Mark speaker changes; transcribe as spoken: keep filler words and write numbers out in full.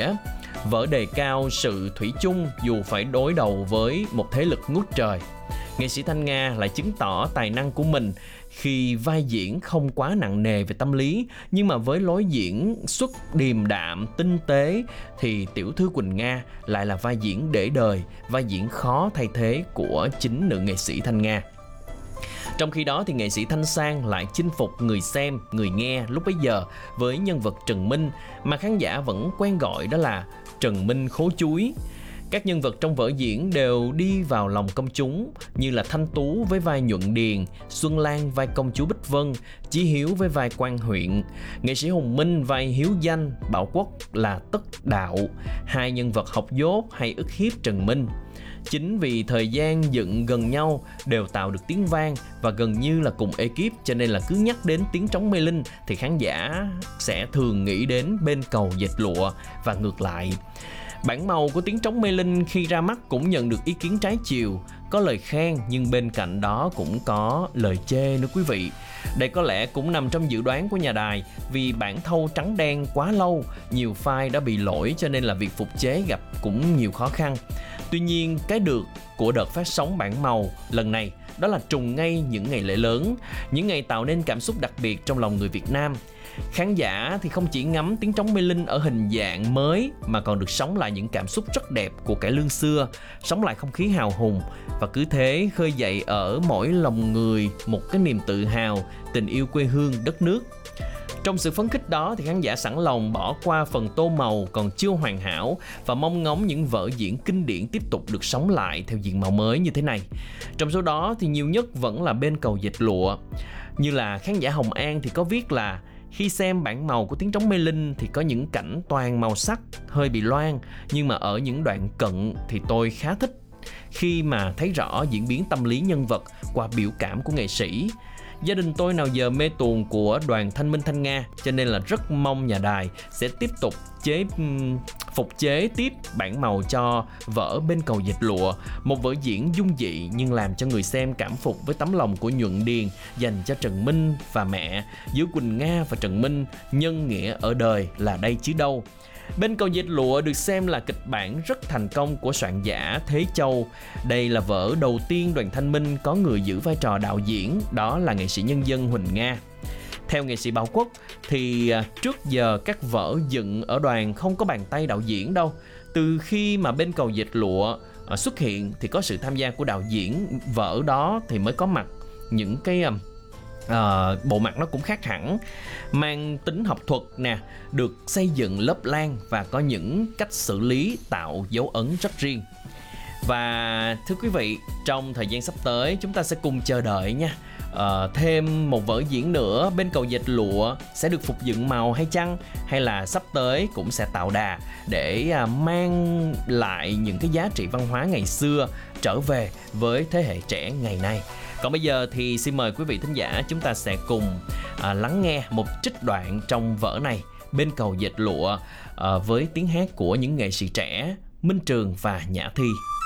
Speaker 1: nghĩa. Vở đề cao sự thủy chung dù phải đối đầu với một thế lực ngút trời. Nghệ sĩ Thanh Nga lại chứng tỏ tài năng của mình khi vai diễn không quá nặng nề về tâm lý, nhưng mà với lối diễn xuất điềm đạm, tinh tế thì tiểu thư Quỳnh Nga lại là vai diễn để đời, vai diễn khó thay thế của chính nữ nghệ sĩ Thanh Nga. Trong khi đó thì nghệ sĩ Thanh Sang lại chinh phục người xem, người nghe lúc bấy giờ với nhân vật Trần Minh mà khán giả vẫn quen gọi đó là Trần Minh khố chuối. Các nhân vật trong vở diễn đều đi vào lòng công chúng, như là Thanh Tú với vai Nhuận Điền, Xuân Lan vai công chúa Bích Vân, Chí Hiếu với vai quan huyện, nghệ sĩ Hùng Minh vai Hiếu Danh, Bảo Quốc là Tất Đạo, hai nhân vật học dốt hay ức hiếp Trần Minh. Chính vì thời gian dựng gần nhau đều tạo được tiếng vang và gần như là cùng ekip, cho nên là cứ nhắc đến tiếng trống mê linh thì khán giả sẽ thường nghĩ đến Bên Cầu Dệt Lụa và ngược lại. Bản màu của tiếng trống mê linh khi ra mắt cũng nhận được ý kiến trái chiều, có lời khen nhưng bên cạnh đó cũng có lời chê nữa quý vị. Đây có lẽ cũng nằm trong dự đoán của nhà đài, vì bản thâu trắng đen quá lâu, nhiều file đã bị lỗi cho nên là việc phục chế gặp cũng nhiều khó khăn. Tuy nhiên, cái được của đợt phát sóng bản màu lần này đó là trùng ngay những ngày lễ lớn, những ngày tạo nên cảm xúc đặc biệt trong lòng người Việt Nam. Khán giả thì không chỉ ngắm tiếng trống mê linh ở hình dạng mới mà còn được sống lại những cảm xúc rất đẹp của cải lương xưa, sống lại không khí hào hùng và cứ thế khơi dậy ở mỗi lòng người một cái niềm tự hào, tình yêu quê hương, đất nước. Trong sự phấn khích đó thì khán giả sẵn lòng bỏ qua phần tô màu còn chưa hoàn hảo và mong ngóng những vở diễn kinh điển tiếp tục được sống lại theo diện mạo mới như thế này. Trong số đó thì nhiều nhất vẫn là Bên Cầu Dệt Lụa. Như là khán giả Hồng An thì có viết là khi xem bản màu của tiếng trống mê linh thì có những cảnh toàn màu sắc hơi bị loang, nhưng mà ở những đoạn cận thì tôi khá thích khi mà thấy rõ diễn biến tâm lý nhân vật qua biểu cảm của nghệ sĩ. Gia đình tôi nào giờ mê tuồng của đoàn Thanh Minh Thanh Nga, cho nên là rất mong nhà đài sẽ tiếp tục chế phục chế tiếp bản màu cho vở Bên Cầu Dệt Lụa, một vở diễn dung dị nhưng làm cho người xem cảm phục với tấm lòng của Nhuận Điền dành cho Trần Minh và mẹ, giữa Quỳnh Nga và Trần Minh, nhân nghĩa ở đời là đây chứ đâu. Bên Cầu Dệt Lụa được xem là kịch bản rất thành công của soạn giả Thế Châu. Đây là vở đầu tiên đoàn Thanh Minh có người giữ vai trò đạo diễn, đó là nghệ sĩ nhân dân Huỳnh Nga. Theo nghệ sĩ Bảo Quốc thì trước giờ các vở dựng ở đoàn không có bàn tay đạo diễn đâu. Từ khi mà Bên Cầu Dệt Lụa xuất hiện thì có sự tham gia của đạo diễn vở đó thì mới có mặt những cái uh, bộ mặt nó cũng khác hẳn, mang tính học thuật nè, được xây dựng lớp lang và có những cách xử lý tạo dấu ấn rất riêng. Và thưa quý vị, trong thời gian sắp tới chúng ta sẽ cùng chờ đợi nha. Uh, thêm một vở diễn nữa Bên Cầu Dệt Lụa sẽ được phục dựng màu hay chăng, hay là sắp tới cũng sẽ tạo đà để uh, mang lại những cái giá trị văn hóa ngày xưa trở về với thế hệ trẻ ngày nay. Còn bây giờ thì xin mời quý vị thính giả chúng ta sẽ cùng uh, lắng nghe một trích đoạn trong vở này Bên Cầu Dệt Lụa uh, với tiếng hát của những nghệ sĩ trẻ Minh Trường và Nhã Thi.